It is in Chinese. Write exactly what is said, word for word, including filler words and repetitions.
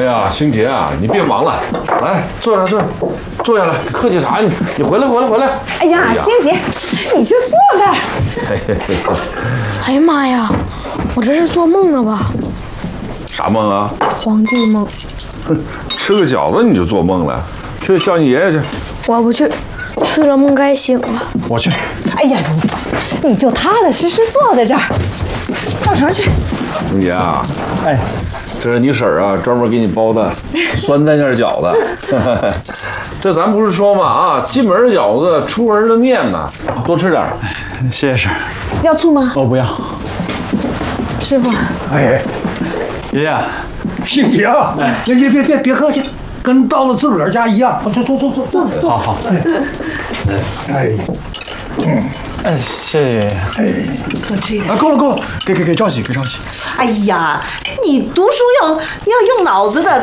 哎呀，星杰啊，你别忙了，来坐下坐下，坐下来，客气啥？你你回来回来回来。 哎呀，哎呀星杰，你就坐这儿。 嘿嘿嘿。 哎呀妈呀，我这是做梦了吧？ 啥梦啊？ 皇帝梦。 哼，吃个饺子你就做梦了？去叫你爷爷去。 我不去，去了梦该醒了。 我去。 哎呀，你你就踏踏实实坐在这儿，上床去。 星杰啊， 哎， 这是你婶儿啊，专门给你包的酸菜馅饺子。这咱不是说嘛啊，进门的饺子，出门的面呐，多吃点。 谢谢婶儿。 要醋吗？ 哦，不要。 师傅。 哎，爷爷， 星杰啊，哎，别别别别别客气，跟到了自个儿家一样。坐坐坐坐坐坐。 好好。 哎，哎， 嗯，哎，谢谢爷爷。 哎， 多吃一点。 啊，够了够了，给给给赵喜给赵喜。 哎呀，你读书要要用脑子的，